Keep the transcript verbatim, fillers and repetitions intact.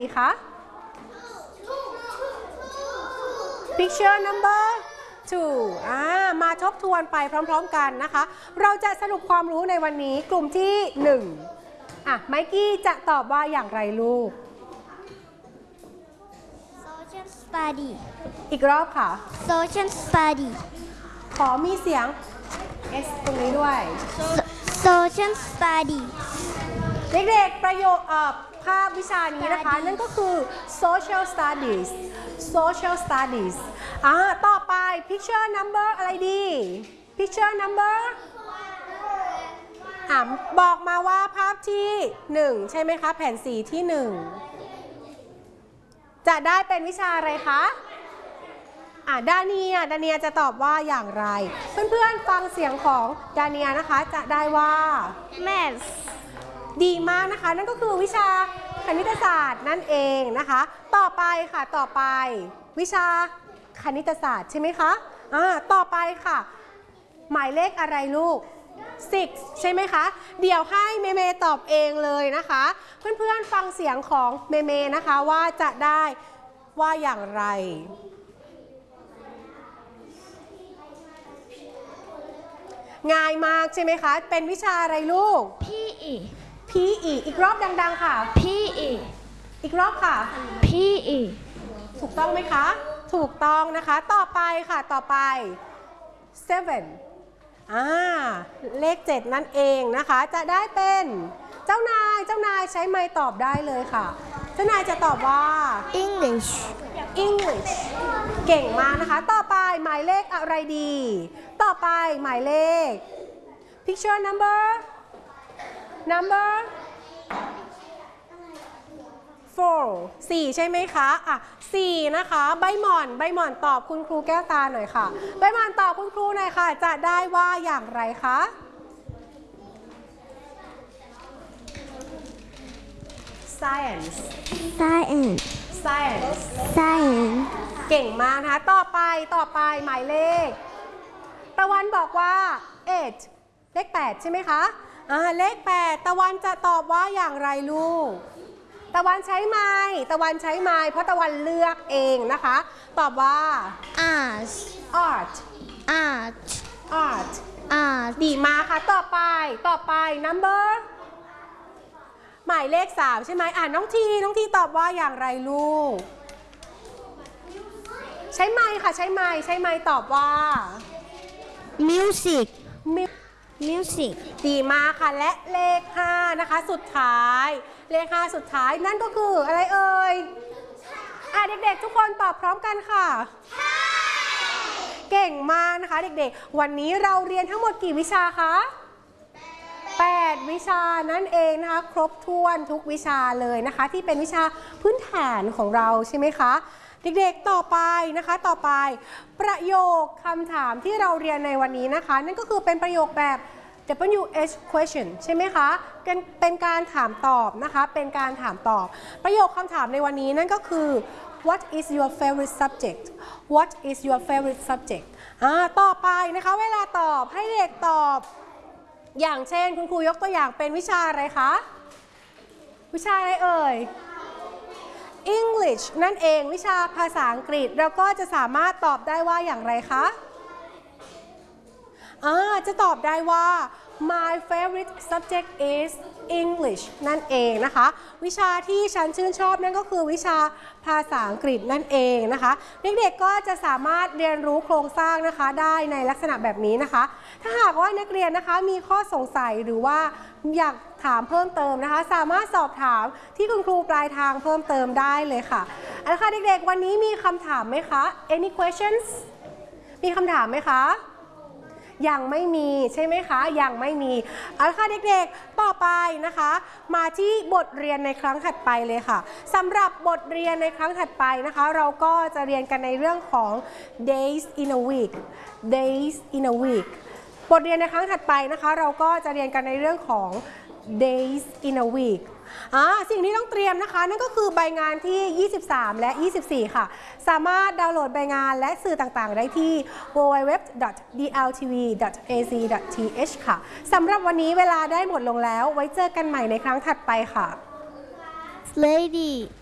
ดีคะ picture number two อ่ามาทบทวนไปพร้อมๆกันนะคะ เราจะสรุปความรู้ในวันนี้กลุ่มที่หนึ่งอ่ะไมกี้จะตอบว่าอย่างไรลูก Social study อีกรอบค่ะ Social study ขอมีเสียง S ตรงนี้ด้วย Social study เด็กๆประโยคเอ่อภาพวิชานี้นะคะ นั่นก็คือ social studies social studies อ่าต่อไป picture number อะไรดี picture number อ่าบอกมาว่าภาพที่หนึ่งใช่ไหมคะแผ่นสีที่หนึ่งจะได้เป็นวิชาอะไรคะอ่าดาเนียดาเนียจะตอบว่าอย่างไรเพื่อนๆฟังเสียงของดาเนียนะคะจะได้ว่า Math ดีมากนะคะนั่นก็คือวิชาคณิตศาสตร์นั่นเองนะคะต่อไปค่ะต่อไปวิชาคณิตศาสตร์ใช่ไหมคะอ่าต่อไปค่ะหมายเลขอะไรลูก six ใช่ไหมคะเดี๋ยวให้เมเมตอบเองเลยนะคะเพื่อนๆฟังเสียงของเมเมนะคะว่าจะได้ว่าอย่างไรง่ายมากใช่ไหมคะเป็นวิชาอะไรลูกพี อีพี อี อีกรอบดังๆค่ะพี อีอีกรอบค่ะพี อีถูกต้องไหมคะถูกต้องนะคะต่อไปค่ะต่อไป seven อ่าเลขเจ็ดนั่นเองนะคะจะได้เป็นเจ้านายเจ้านายใช้ไมค์ตอบได้เลยค่ะเจ้านายจะตอบว่า English English เก่งมากนะคะต่อไปหมายเลขอะไรดี ต่อไปหมายเลข picture number number four สี่ใช่ไหมคะอ่ะสี่นะคะใบหม่อนใบหม่อนตอบคุณครูแก้วตาหน่อยค่ะใบหม่อนตอบคุณครูหน่อยค่ะจะได้ว่าอย่างไรคะ science Science science Science เก่งมากนะคะต่อไปต่อไปหมายเลขตะวันบอกว่า eight เลขแปดใช่ไหมคะอ่าเลขแปดตะวันจะตอบว่าอย่างไรลูกตะวันใช้ไม้ตะวันใช้ไม้เพราะตะวันเลือกเองนะคะตอบว่า Art art Art art Art ดีมากค่ะต่อไปต่อไป number หมายเลขสามใช่ไหมอ่านน้องทีน้องทีตอบว่าอย่างไรลูกใช้ไม้ค่ะใช้ไม้ใช้ไม้ตอบว่า Music มิ Music ดีมากค่ะและเลขห้านะคะสุดท้ายเลขห้าสุดท้ายนั่นก็คืออะไรเอ่ยอ่ะเด็กๆทุกคนตอบพร้อมกันค่ะเก่งมากนะคะเด็กๆวันนี้เราเรียนทั้งหมดกี่วิชาคะแปดวิชานั่นเองนะคะครบถ้วนทุกวิชาเลยนะคะที่เป็นวิชาพื้นฐานของเราใช่ไหมคะเด็กๆต่อไปนะคะต่อไปประโยคคำถามที่เราเรียนในวันนี้นะคะนั่นก็คือเป็นประโยคแบบ ดับเบิลยู เอช question ใช่ไหมคะเป็นการถามตอบนะคะเป็นการถามตอบประโยคคำถามในวันนี้นั่นก็คือ what is your favorite subject what is your favorite subject อ่าต่อไปนะคะเวลาตอบให้เด็กตอบอย่างเช่นคุณครูยกตัวอย่างเป็นวิชาอะไรคะวิชาอะไรเอ่ย English นั่นเองวิชาภาษาอังกฤษเราก็จะสามารถตอบได้ว่าอย่างไรคะอ่าจะตอบได้ว่า my favorite subject is English นั่นเองนะคะวิชาที่ฉันชื่นชอบนั่นก็คือวิชาภาษาอังกฤษนั่นเองนะคะเด็กๆก็จะสามารถเรียนรู้โครงสร้างนะคะได้ในลักษณะแบบนี้นะคะถ้าหากว่านักเรียนนะคะมีข้อสงสัยหรือว่าอยากถามเพิ่มเติมนะคะสามารถสอบถามที่คุณครูปลายทางเพิ่มเติมได้เลยค่ะเอาละค่ะเด็กๆวันนี้มีคำถามไหมคะ any questions มีคำถามไหมคะยังไม่มีใช่ไหมคะยังไม่มีเอาละค่ะเด็กๆต่อไปนะคะมาที่บทเรียนในครั้งถัดไปเลยค่ะสำหรับบทเรียนในครั้งถัดไปนะคะเราก็จะเรียนกันในเรื่องของ days in a week days in a week บทเรียนในครั้งถัดไปนะคะเราก็จะเรียนกันในเรื่องของ days in a week อ่าสิ่งที่ต้องเตรียมนะคะนั่นก็คือใบงานที่ยี่สิบสามและยี่สิบสี่ค่ะสามารถดาวน์โหลดใบงานและสื่อต่างๆได้ที่ ดับเบิลยู ดับเบิลยู ดับเบิลยู ดอท ดี แอล ที วี ดอท เอ ซี ดอท ที เอช ค่ะสำหรับวันนี้เวลาได้หมดลงแล้วไว้เจอกันใหม่ในครั้งถัดไปค่ะ Lady